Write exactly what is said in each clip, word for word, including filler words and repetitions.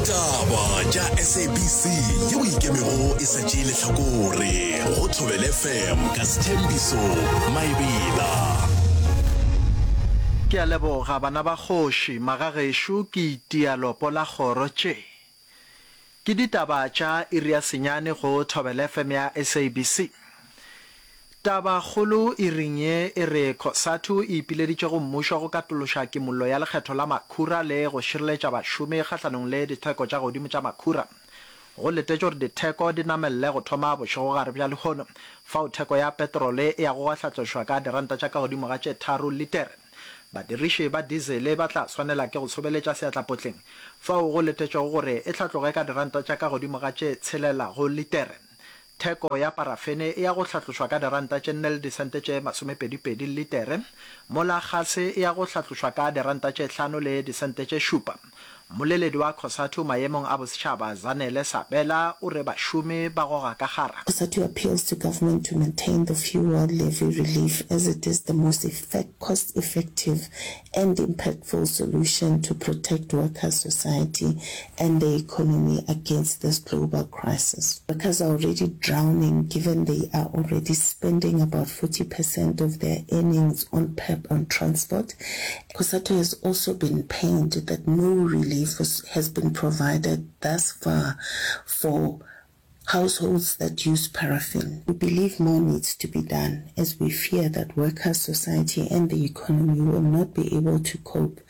Ditaba tša S A B C yeo ikemego e sa tšeele hlakore go Thobela F M ka Sthembiso Maebela. Ke a leboga bana ba kgoši magagešo ke itialopo la kgoro tše. Ke ditaba tša iri ya senyane go Thobela F M ya S A B C. Taba kgolo e ringe e re COSATU e ipileditše go mmušo go katološa kimollo ya lekgetho la makhura le go šireletša bašomi kgahlanong le ditheko tša godimo tša makhura. Go letetše gore ditheko di namelle go thoma bošego gare bja lehono fao theko ya petrole e ya go hlatloswa ka diranta tša ka godimo ga tše tharo litere. Badiriši ba diesel ba tla swanela ke go sobeletša seatlapotleng fao go letetšego gore e hlatlhoge ka diranta tša ka godimo ga tše tshelela go litere. Theko ya parafene e ya go hlatloswa ka diranta tše nne le disente tše masomepedipedi litere, mola gase e ya go hlatloswa ka diranta tše hlano le disente tše šupa. Moleledi wa COSATU maemong a bosetšhaba Zanele Sabela o re bašomi ba goga ka gara. COSATU appeals to government to maintain the fuel levy relief as it is the most effect, cost-effective and impactful solution to protect workers' society and the economy against this global crisis. Workers are already drowning given they are already spending about forty percent of their earnings on P E P on transport. COSATU has also been pained that no relief was, has been provided thus far for households that use paraffin. We believe more needs to be done as we fear that workers, society and the economy will not be able to cope.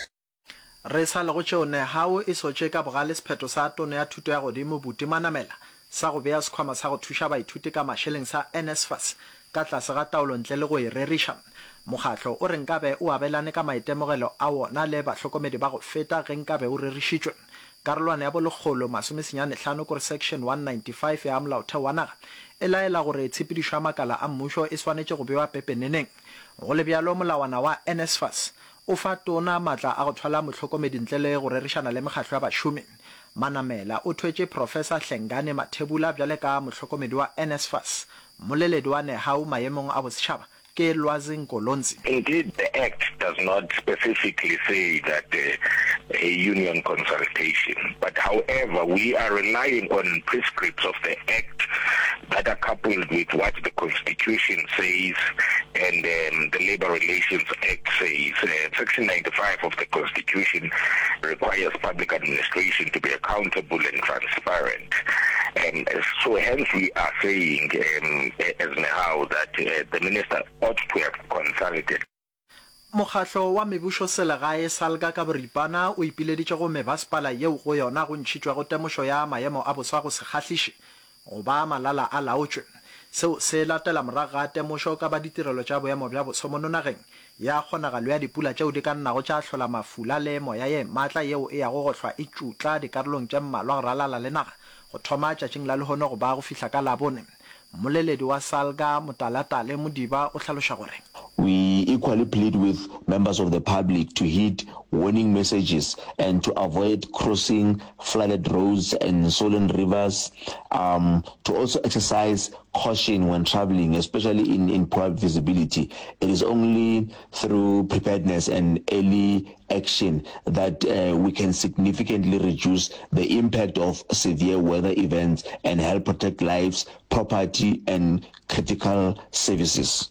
Re sa le go tšone hao e sotše ka bogale sephetho sa tono ya thuto ya godimo Buti Manamela sa go bea sekhwama sa go thuša baithuti ka mašeleng sa NSFAS ka tlase ga taolo ntle le go e reriša. Mokgatlo o re nkabe o abelane ka maitemogelo a wona le bahlokomedi ba go feta ge nkabe o rerišitšwe. Karolwana ya bolekgolo masomesenyane hlano kore section one ninety-five ya molaotheo wa naga e laela gore tshepedišo ya makala a mmušo e swanetše go bewa pepeneneng. Go le bjalo molawana wa NSFAS o fa tona maatla a go thwala motlhokomedi ntle le go rerišana le mekgatlo ya bašomi. Manamela o thwetše Professor Hlengane Mathebula bjale ka motlhokomedi wa NSFAS. Moleledi wa Nehau maemong a bosetšhaba ke Lwazing Kolonzi. Indeed, the Act does not specifically say that uh, a union consultation, but however, we are relying on prescripts of the Act that are coupled with what the Constitution says and um, the Labour Relations Act says. Uh, Section ninety-five of the Constitution requires public administration to be accountable and transparent. And uh, so hence we are saying um, as now that uh, the minister ought to have consulted. Mokgatlo wa mebušo selegae Salga ka boripana o ipileditše go mebaspala yeo go yona go ntšhitšwa go temošo ya maemo a boswa go se kgahliše go ba malala a laotšwe. Seo se latela morago ga temošo ka ba ditirelo tša boemo bja boso mo nageng ya kgonagalo ya dipula tšeo di ka nnago tša hlola mafula le moya ye maatla yeo e ya go gohlwa e tšutla dikarolong tša mmalwa go ralala le naga go thoma tšatšing la lehono go ba go fihla ka labone. Moleledi wa Salga Motalatale Modiba o hlaloša gore we equally plead with members of the public to heed warning messages and to avoid crossing flooded roads and swollen rivers, um, to also exercise caution when traveling, especially in, in poor visibility. It is only through preparedness and early action that uh, we can significantly reduce the impact of severe weather events and help protect lives, property and critical services.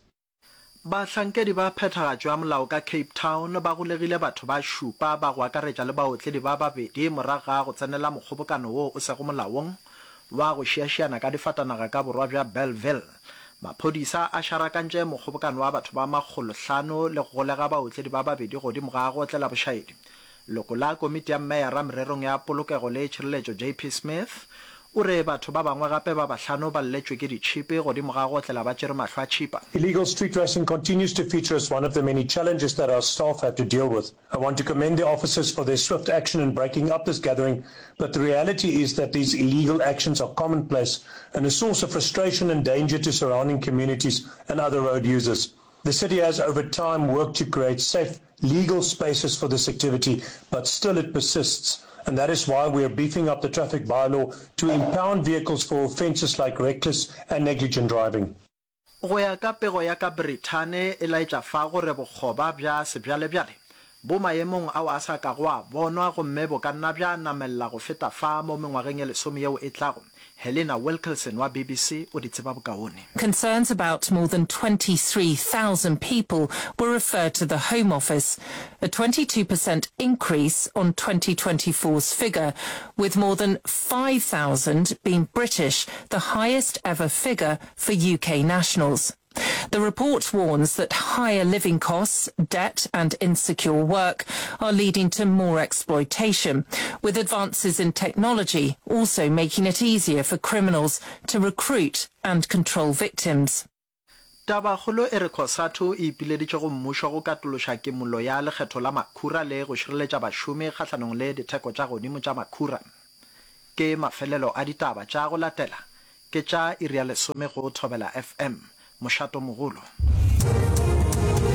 Bahlankedi ba phethagatšo ya molao ka Cape Town ba golegile batho ba šupa ba go akaretša le baotledi ba babedi morago ga go tsenela mokgobokano wo o sego molaong wa go šiašiana ka difatanaga ka borwa bja Bellville. Maphodisa a šarakantše mokgobokano wa batho ba makgolo hlano le go golega baotledi ba babedi godimo ga go tlela bošaedi. Loko la komiti ya mmeyara mererong ya polokego le tšhireletšo J P Smith ure batho ba bangwe gape ba bahlano ba lletšwe ke ditšhipi godimo ga go tlela ba tšere mahlo a tšhipa. Illegal street racing continues to feature as one of the many challenges that our staff have to deal with. I want to commend the officers for their swift action in breaking up this gathering, but the reality is that these illegal actions are commonplace and a source of frustration and danger to surrounding communities and other road users. The city has over time worked to create safe, legal spaces for this activity, but still it persists. And that is why we are beefing up the traffic bylaw to impound vehicles for offences like reckless and negligent driving. Go ya ka pego ya ka Britain e laetša fa gore bokgoba bja sebjale bjale bo maemong ao a sa ka go a bonwa gomme bo ka nna bja namella go feta fa mo mengwageng ye lesome yeo e tlago. Helena Wilkinson wa B B C o di tseba bokaone. Concerns about more than twenty-three thousand people were referred to the Home Office, a twenty-two percent increase on twenty twenty-four's figure, with more than five thousand being British, the highest ever figure for U K nationals. The report warns that higher living costs, debt and insecure work are leading to more exploitation, with advances in technology also making it easier for criminals to recruit and control victims. Tabagolo e re Cosatu e ipileditše go mmušo go katološa kimollo ya lekgetho la makhura le go šireletša bašomi kgahlanong le ditheko tša godimo tša makhura. Ke mafelelo a ditaba tša go latela ke tša iri ya lesome go Thobela F M. Moshato Mogolo.